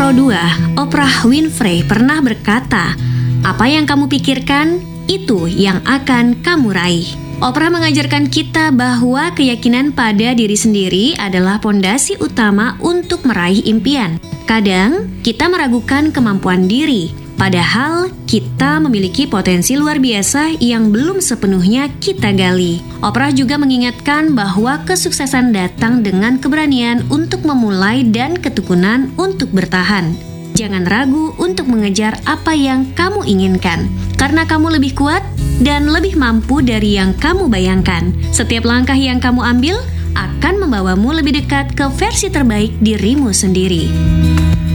Intro 2, Oprah Winfrey pernah berkata, "Apa yang kamu pikirkan, itu yang akan kamu raih." Oprah mengajarkan kita bahwa keyakinan pada diri sendiri adalah pondasi utama untuk meraih impian. Kadang, kita meragukan kemampuan diri, padahal kita memiliki potensi luar biasa yang belum sepenuhnya kita gali. Oprah juga mengingatkan bahwa kesuksesan datang dengan keberanian untuk memulai dan ketekunan untuk bertahan. Jangan ragu untuk mengejar apa yang kamu inginkan, karena kamu lebih kuat dan lebih mampu dari yang kamu bayangkan. Setiap langkah yang kamu ambil akan membawamu lebih dekat ke versi terbaik dirimu sendiri.